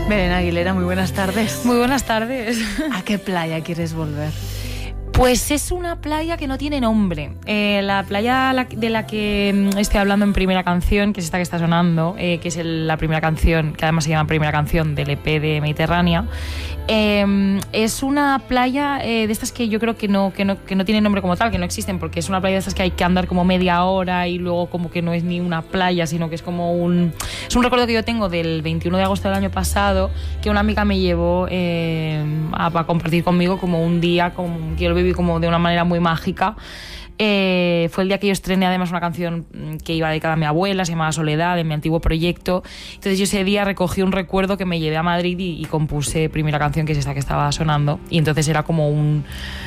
Belén Aguilera, muy buenas tardes. Muy buenas tardes. ¿A qué playa quieres volver? Pues es una playa que no tiene nombre. La playa de la que estoy hablando en primera canción, que es esta que está sonando, que es la primera canción, que además se llama primera canción del EP de Mediterránea, es una playa de estas que yo creo que no tiene nombre como tal, que no existen, porque es una playa de estas que hay que andar como media hora y luego como que no es ni una playa, sino que es como es un recuerdo que yo tengo del 21 de agosto del año pasado, que una amiga me llevó a compartir conmigo como un día que yo lo viví como de una manera muy mágica. Fue el día que yo estrené además una canción que iba dedicada a mi abuela, se llamaba Soledad, de mi antiguo proyecto. Entonces yo ese día recogí un recuerdo que me llevé a Madrid y compuse primera canción, que es esta que estaba sonando. Y entonces era como un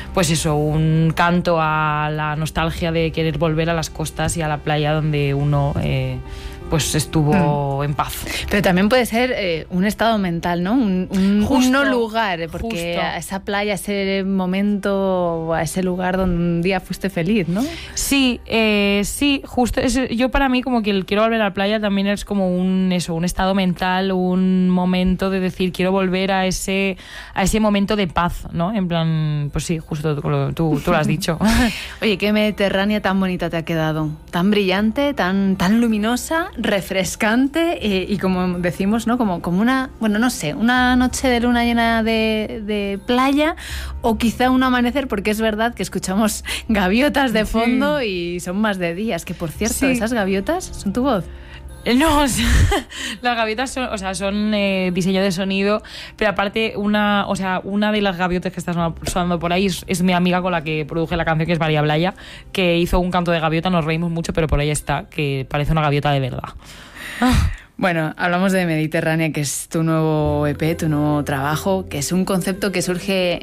canto a la nostalgia de querer volver a las costas y a la playa donde uno pues estuvo en paz. Pero también puede ser un estado mental, ¿no? Un no lugar, porque justo. A esa playa, a ese momento, a ese lugar donde un día fuiste feliz, ¿no? Sí, justo. Yo para mí como que el quiero volver a la playa también es como un estado mental, un momento de decir quiero volver a ese momento de paz, ¿no? En plan, pues sí, justo tú lo has dicho. Oye, qué Mediterránea tan bonita te ha quedado, tan brillante, tan luminosa, refrescante y como decimos, ¿no? Como una, bueno, no sé, una noche de luna llena de playa o quizá un amanecer, porque es verdad que escuchamos gaviotas de fondo y son más de días, que por cierto, ¿esas gaviotas son tu voz? No, las gaviotas son diseño de sonido, pero aparte una de las gaviotas que está sonando por ahí es mi amiga con la que produje la canción, que es María Blaya, que hizo un canto de gaviota, nos reímos mucho, pero por ahí está, que parece una gaviota de verdad. Bueno, hablamos de Mediterránea, que es tu nuevo EP, tu nuevo trabajo, que es un concepto que surge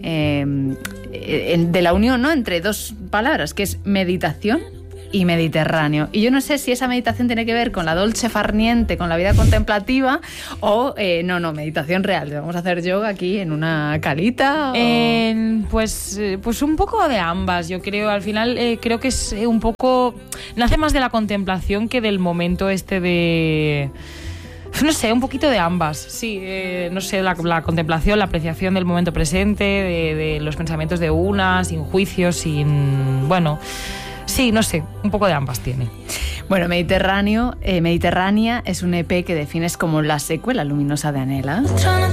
de la unión, ¿no?, entre dos palabras, que es meditación y Mediterráneo. Y yo no sé si esa meditación tiene que ver con la dolce far niente, con la vida contemplativa, o no, meditación real. Vamos a hacer yoga aquí en una calita. Pues un poco de ambas, yo creo. Al final creo que es un poco... Nace más de la contemplación que del momento de... No sé, un poquito de ambas, sí, no sé, la contemplación, la apreciación del momento presente, de los pensamientos de una, sin juicios, sin... Bueno... Sí, no sé, un poco de ambas tiene. Bueno, Mediterránea es un EP que defines como la secuela luminosa de Anhela.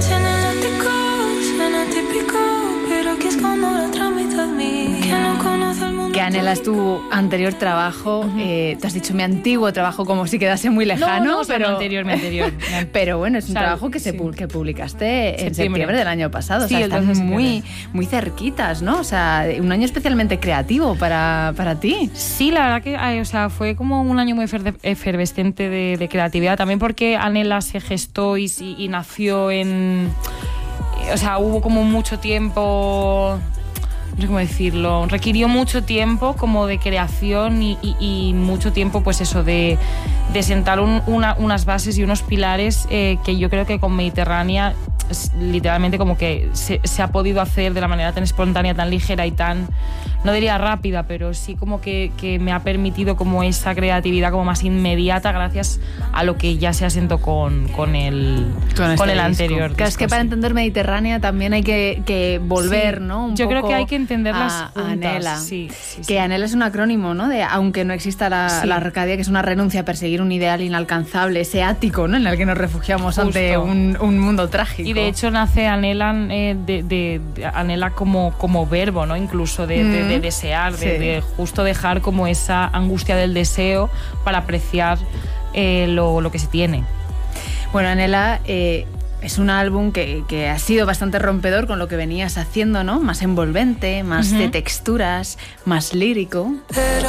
Que Anhela es tu anterior trabajo. Tú has dicho mi antiguo trabajo como si quedase muy lejano. No, pero mi anterior. Pero bueno, es un trabajo que publicaste en septiembre del año pasado. Sí, o sea, están muy cerquitas, ¿no? O sea, un año especialmente creativo para ti. Sí, la verdad que fue como un año muy efervescente de creatividad. También porque Anhela se gestó y nació en... O sea, hubo como mucho tiempo... No sé cómo decirlo, requirió mucho tiempo como de creación y mucho tiempo, pues eso, de sentar unas bases y unos pilares que yo creo que con Mediterránea literalmente como que se ha podido hacer de la manera tan espontánea, tan ligera y tan, no diría rápida, pero sí como que me ha permitido como esa creatividad como más inmediata gracias a lo que ya se asentó con el anterior. Claro, es que para entender Mediterránea también hay que volver, sí, ¿no? Yo creo que hay que entenderlas juntas. Anhela. Sí. Que Anhela es un acrónimo, ¿no? De aunque no exista la Arcadia, que es una renuncia a perseguir un ideal inalcanzable, ese ático, ¿no?, en el que nos refugiamos ante un mundo trágico. Y de hecho nace Anhela Anhela como verbo, ¿no? Incluso de desear, de justo dejar como esa angustia del deseo para apreciar lo que se tiene. Bueno, Anhela es un álbum que ha sido bastante rompedor con lo que venías haciendo, ¿no? Más envolvente, más de texturas, más lírico.